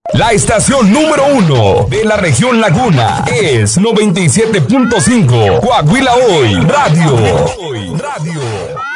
La estación número 1 de la región Laguna es 97.5 Coahuila Hoy Radio.